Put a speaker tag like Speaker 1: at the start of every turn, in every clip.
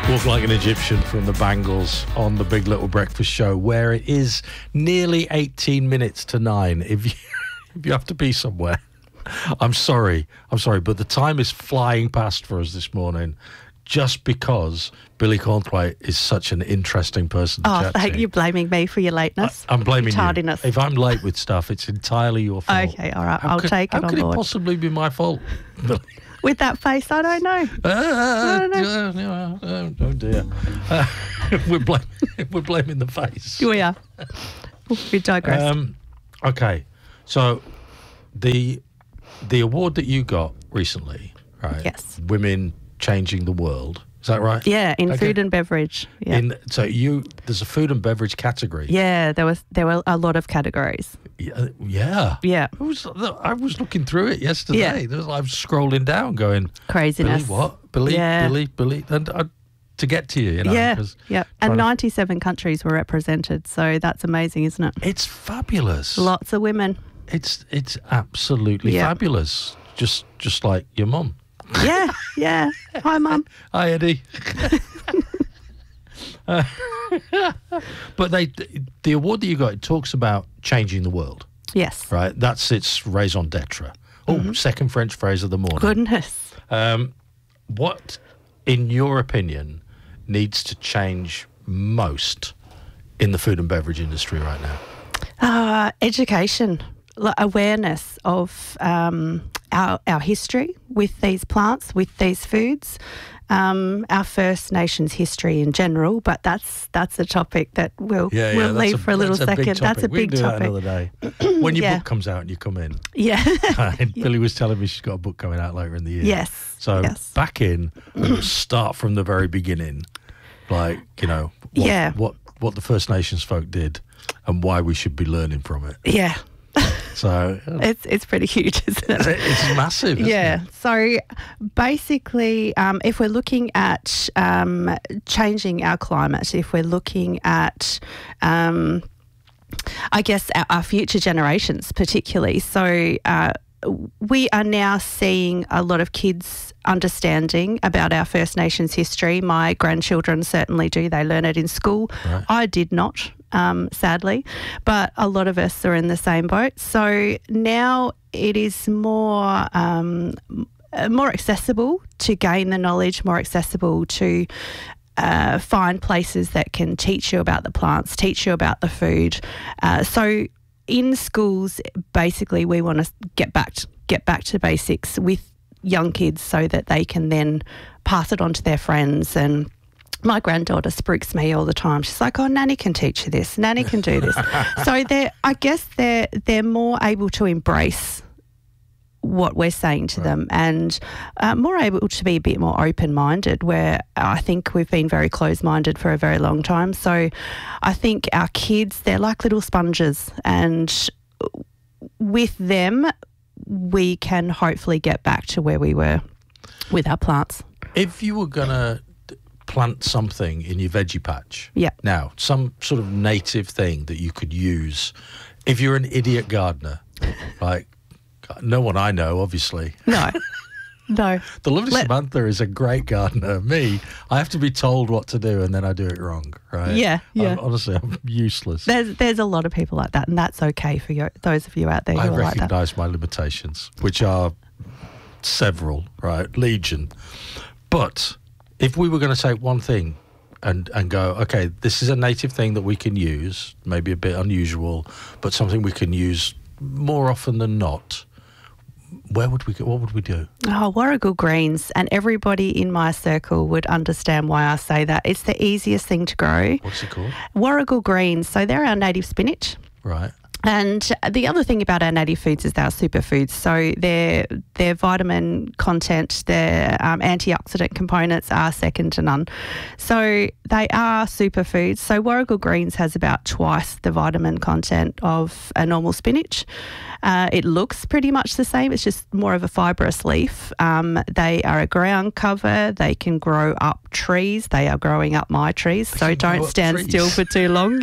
Speaker 1: Walk Like an Egyptian from the Bangles on the Big Little Breakfast Show, where it is nearly 18 minutes to 9. If you have to be somewhere, I'm sorry, but the time is flying past for us this morning, just because Billy Cornthwaite is such an interesting person to chat to.
Speaker 2: You're blaming me for your lateness.
Speaker 1: I'm blaming you.
Speaker 2: Tardiness.
Speaker 1: If I'm late with stuff, it's entirely your fault.
Speaker 2: Okay, all right, I'll take it on board.
Speaker 1: How could it possibly be my fault, Billy?
Speaker 2: With that face, I don't know.
Speaker 1: Oh dear. We're blaming the face.
Speaker 2: We are. We digress.
Speaker 1: Okay, so the award that you got recently, right?
Speaker 2: Yes.
Speaker 1: Women Changing the World. Is that right?
Speaker 2: Yeah, in food and beverage. Yeah.
Speaker 1: There's a food and beverage category.
Speaker 2: Yeah, there were a lot of categories.
Speaker 1: Yeah.
Speaker 2: Yeah.
Speaker 1: I was looking through it yesterday.
Speaker 2: Yeah.
Speaker 1: I was scrolling down going,
Speaker 2: craziness.
Speaker 1: Billy, what? Billy,
Speaker 2: Yeah.
Speaker 1: Billy. And to get to you know.
Speaker 2: Yeah. And 97 countries were represented, so that's amazing, isn't it?
Speaker 1: It's fabulous.
Speaker 2: Lots of women.
Speaker 1: It's absolutely fabulous. Just like your mum.
Speaker 2: Yeah. Hi, Mum.
Speaker 1: Hi, Eddie. But the award that you got, it talks about changing the world.
Speaker 2: Yes.
Speaker 1: Right? That's its raison d'etre. Oh, second French phrase of the morning.
Speaker 2: Goodness.
Speaker 1: What, in your opinion, needs to change most in the food and beverage industry right now?
Speaker 2: Education, awareness of our history with these plants, with these foods, our First Nations history in general, but that's a topic that we'll leave for a little second. That's a big topic.
Speaker 1: We can do that another day. When your book comes out and you come in.
Speaker 2: Yeah.
Speaker 1: Billy was telling me she's got a book coming out later in the year.
Speaker 2: Yes.
Speaker 1: So back in, we'll start from the very beginning, like, what the First Nations folk did and why we should be learning from it.
Speaker 2: Yeah.
Speaker 1: So
Speaker 2: it's pretty huge, isn't it?
Speaker 1: It's massive, isn't it?
Speaker 2: So basically, if we're looking at changing our climate, if we're looking at, I guess, our future generations particularly, so we are now seeing a lot of kids understanding about our First Nations history. My grandchildren certainly do. They learn it in school. Right. I did not, sadly, but a lot of us are in the same boat. So now it is more accessible to gain the knowledge, more accessible to find places that can teach you about the plants, teach you about the food. So in schools, basically, we want to get back to basics with young kids so that they can then pass it on to their friends. And my granddaughter spooks me all the time. She's like, "Oh, Nanny can teach you this. Nanny can do this." So they're more able to embrace what we're saying to them and more able to be a bit more open-minded, where I think we've been very closed-minded for a very long time. So I think our kids, they're like little sponges, and with them we can hopefully get back to where we were with our plants.
Speaker 1: If you were going to plant something in your veggie patch,
Speaker 2: yeah,
Speaker 1: now, some sort of native thing that you could use, if you're an idiot gardener, like no one I know, obviously.
Speaker 2: No.
Speaker 1: The lovely Samantha is a great gardener. Me, I have to be told what to do and then I do it wrong, right?
Speaker 2: Yeah.
Speaker 1: Honestly, I'm useless.
Speaker 2: There's a lot of people like that, and that's okay for those of you out there who are like that.
Speaker 1: I recognise my limitations, which are several, right? Legion. But if we were going to take one thing and go, okay, this is a native thing that we can use, maybe a bit unusual, but something we can use more often than not, what would we do?
Speaker 2: Oh, Warrigal greens, and everybody in my circle would understand why I say that. It's the easiest thing to grow.
Speaker 1: What's it called?
Speaker 2: Warrigal greens. So they're our native spinach.
Speaker 1: Right.
Speaker 2: And the other thing about our native foods is they're superfoods. So their vitamin content, their antioxidant components are second to none. So they are superfoods. So Warrigal greens has about twice the vitamin content of a normal spinach. It looks pretty much the same. It's just more of a fibrous leaf. They are a ground cover. They can grow up trees. They are growing up my trees. So don't stand still for too long. Yeah.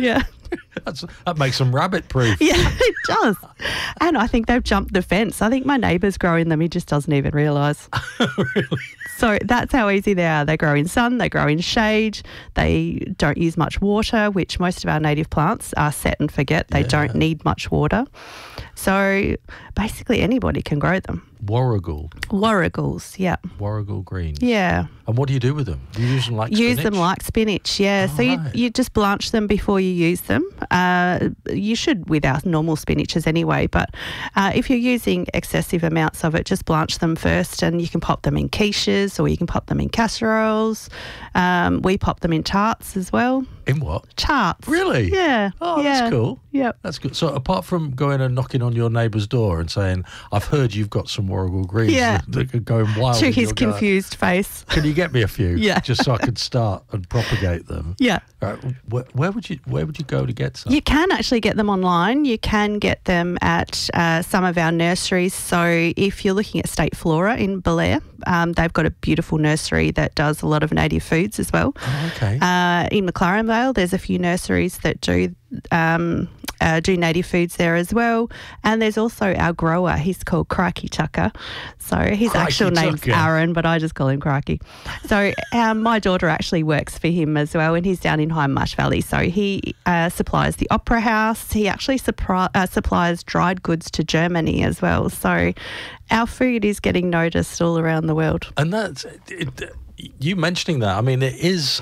Speaker 1: That makes them rabbit-proof.
Speaker 2: Yeah, it does. And I think they've jumped the fence. I think my neighbour's growing them. He just doesn't even realise.
Speaker 1: Really?
Speaker 2: So that's how easy they are. They grow in sun, they grow in shade, they don't use much water, which most of our native plants are set and forget. They don't need much water. So basically anybody can grow them.
Speaker 1: Warrigal.
Speaker 2: Warrigals, yeah.
Speaker 1: Warrigal greens.
Speaker 2: Yeah.
Speaker 1: And what do you do with them? Do you use them like spinach?
Speaker 2: Use them like spinach, yeah.
Speaker 1: Oh,
Speaker 2: so
Speaker 1: right.
Speaker 2: you just blanch them before you use them. You should with our normal spinaches anyway, but if you're using excessive amounts of it, just blanch them first, and you can pop them in quiches or you can pop them in casseroles. We pop them in tarts as well.
Speaker 1: In what?
Speaker 2: Tarts.
Speaker 1: Really?
Speaker 2: Yeah.
Speaker 1: Oh,
Speaker 2: yeah.
Speaker 1: that's cool.
Speaker 2: Yep.
Speaker 1: That's good. So apart from going and knocking on your neighbour's door and saying, I've heard you've got some Warrigal greens
Speaker 2: Yeah.
Speaker 1: that are going wild.
Speaker 2: To
Speaker 1: in
Speaker 2: his
Speaker 1: your garden.
Speaker 2: confused face.
Speaker 1: Can you get me a few?
Speaker 2: Yeah.
Speaker 1: Just so I can start and propagate them.
Speaker 2: Yeah.
Speaker 1: All right. Where would you go to get some?
Speaker 2: You can actually get them online. You can get them at some of our nurseries. So if you're looking at State Flora in Belair, they've got a beautiful nursery that does a lot of native foods as well.
Speaker 1: Oh, okay.
Speaker 2: In McLaren Vale, there's a few nurseries that do native foods there as well. And there's also our grower. He's called Crikey Tucker. So his
Speaker 1: Crikey
Speaker 2: actual name's
Speaker 1: Tucker.
Speaker 2: Aaron, but I just call him Crikey. So my daughter actually works for him as well, and he's down in Hindmarsh Valley. So he supplies the Opera House. He actually supplies dried goods to Germany as well. So our food is getting noticed all around the world.
Speaker 1: And that's you mentioning that. I mean, it is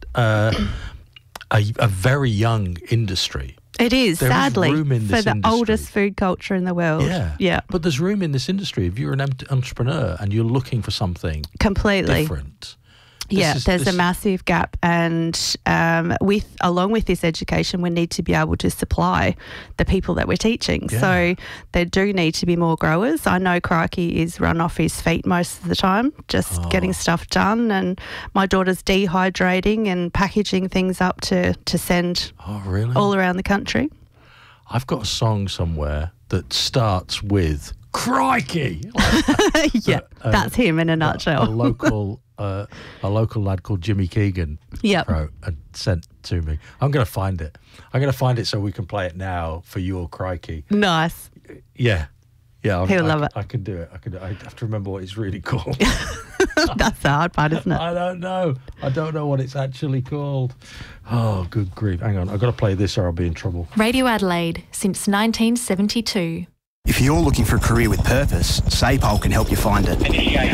Speaker 1: a very young industry.
Speaker 2: It is,
Speaker 1: There is
Speaker 2: sadly,
Speaker 1: room in
Speaker 2: for
Speaker 1: this
Speaker 2: the
Speaker 1: industry.
Speaker 2: oldest food culture in the world.
Speaker 1: Yeah.
Speaker 2: Yeah,
Speaker 1: But there's room in this industry. If you're an entrepreneur and you're looking for something
Speaker 2: completely.
Speaker 1: different.
Speaker 2: Yeah,
Speaker 1: this
Speaker 2: there's a massive gap, and along with this education, we need to be able to supply the people that we're teaching.
Speaker 1: Yeah.
Speaker 2: So there do need to be more growers. I know Crikey is run off his feet most of the time, just getting stuff done, and my daughter's dehydrating and packaging things up to send
Speaker 1: Oh, really?
Speaker 2: all around the country.
Speaker 1: I've got a song somewhere that starts with "Crikey."
Speaker 2: Yeah, that's him in a nutshell.
Speaker 1: A local lad called Jimmy Keegan
Speaker 2: Yep.
Speaker 1: wrote and sent to me. I'm going to find it. I'm going to find it so we can play it now for your Crikey.
Speaker 2: Nice.
Speaker 1: Yeah. Yeah.
Speaker 2: He'll love it.
Speaker 1: I can do it. I have to remember what it's really called.
Speaker 2: That's the hard part, isn't it?
Speaker 1: I don't know. I don't know what it's actually called. Oh, good grief. Hang on. I've got to play this or I'll be in trouble.
Speaker 3: Radio Adelaide since 1972.
Speaker 4: If you're looking for a career with purpose, SAPOL can help you find it.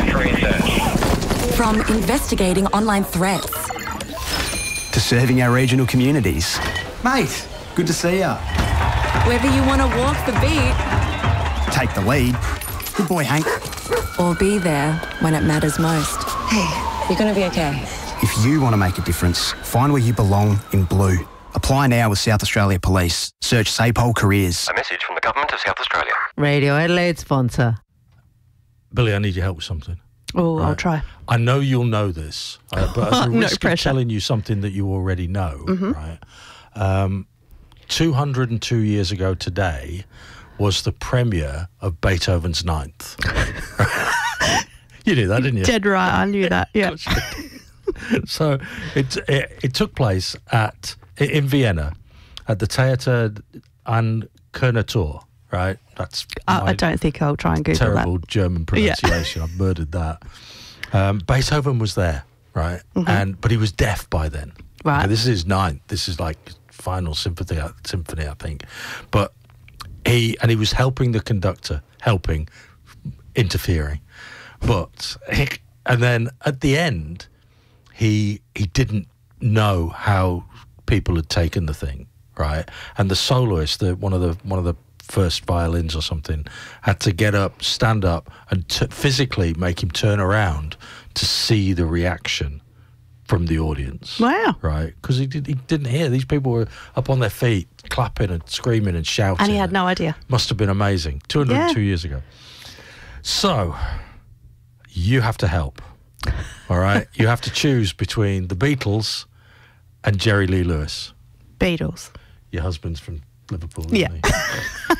Speaker 5: From investigating online threats
Speaker 4: To serving our regional communities.
Speaker 6: Mate, good to see ya.
Speaker 5: whether you want to walk the beat
Speaker 4: Take the lead. Good boy, Hank.
Speaker 5: or be there when it matters most. Hey, you're going to be okay.
Speaker 4: If you want to make a difference, find where you belong in blue. Apply now with South Australia Police. Search SAPOL Careers.
Speaker 7: A message from the Government of South Australia.
Speaker 8: Radio Adelaide sponsor.
Speaker 1: Billy, I need your help with something.
Speaker 2: Oh, I'll
Speaker 1: Right.
Speaker 2: try.
Speaker 1: I know you'll know this, but at the
Speaker 2: No
Speaker 1: risk of
Speaker 2: pressure.
Speaker 1: telling you something that you already know, right? 202 years ago today was the premiere of Beethoven's Ninth. You knew that, didn't you?
Speaker 2: Dead right, I knew that. Yeah.
Speaker 1: So it took place in Vienna at the Theater an Kurnatur, right? That's
Speaker 2: I
Speaker 1: my
Speaker 2: don't think I'll try and Google
Speaker 1: terrible
Speaker 2: that.
Speaker 1: German pronunciation. I've murdered that. Beethoven was there, right? But he was deaf by then.
Speaker 2: Right.
Speaker 1: Okay, this is his ninth. This is like final symphony, I think. But he was helping the conductor, interfering. But and then at the end, he didn't know how people had taken the thing, right? And the soloist, one of the first violins or something, had to get up, stand up, and physically make him turn around to see the reaction from the audience.
Speaker 2: Wow.
Speaker 1: Right? Because he didn't hear. These people were up on their feet, clapping and screaming and shouting.
Speaker 2: And he had no idea.
Speaker 1: Must have been amazing. 202 years ago. So, you have to help. All right? You have to choose between the Beatles and Jerry Lee Lewis.
Speaker 2: Beatles.
Speaker 1: Your husband's from Liverpool, isn't
Speaker 2: Yeah.
Speaker 1: he?